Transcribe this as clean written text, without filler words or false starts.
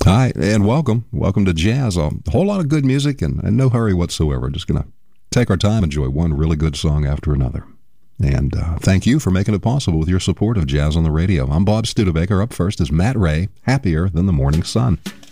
Hi, and welcome. Welcome to Jazz. A whole lot of good music and no hurry whatsoever. Just going to take our time, enjoy one really good song after another. And thank you for making it possible with your support of Jazz on the Radio. I'm Bob Studebaker. Up first is Matt Ray, Happier Than the Morning Sun.